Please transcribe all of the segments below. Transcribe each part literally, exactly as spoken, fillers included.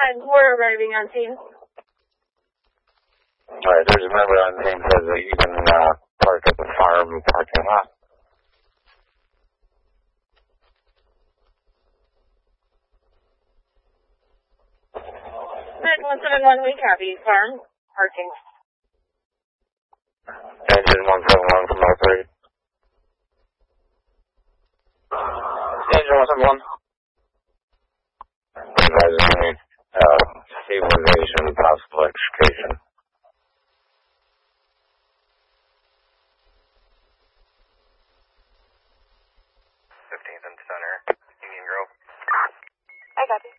ten, we're arriving on scene. Alright, there's a member on scene says that you can uh, park at the farm parking lot. one seven one, we copy. Farm parking. Engine one seven one from oh three. Engine one seven one. Advising uh, stabilization, possible extrication. fifteenth and center, Union Grove. I copy.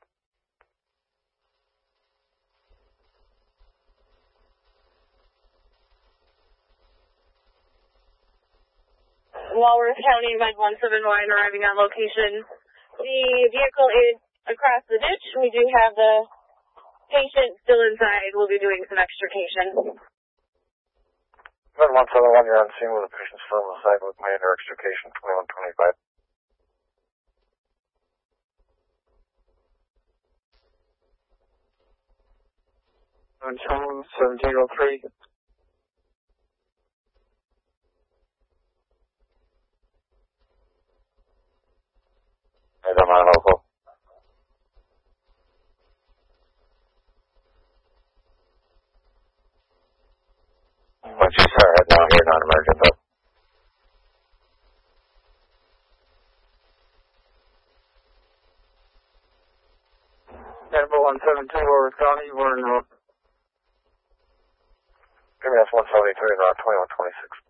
Walworth County, Med one seven one, arriving on location. The vehicle is across the ditch. We do have the patient still inside. We'll be doing some extrication. Med one seven one, you're on scene with the patient still inside with minor extrication, twenty-one twenty-five. seventeen oh three. I'm on local. Once you start heading out here, non-emergent though. Denver one seven two, Warwick County, we're in uh, Give me that's one seventy-three, around twenty-one twenty-six.